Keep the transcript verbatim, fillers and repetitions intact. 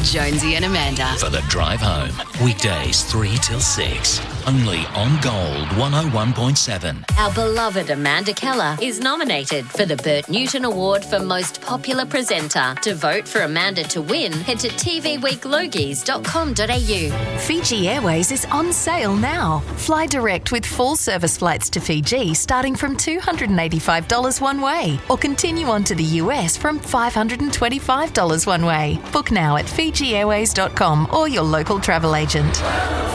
Jonesy and Amanda. For the drive home. Weekdays three till six. Only on Gold one oh one point seven. Our beloved Amanda Keller is nominated for the Bert Newton Award for Most Popular Presenter. To vote for Amanda to win, head to t v week logies dot com dot a u. Fiji Airways is on sale now. Fly direct with full service flights to Fiji starting from two hundred eighty-five dollars one way, or continue on to the U S from five hundred twenty-five dollars one way. Book now at fiji airways dot com or your local travel agent.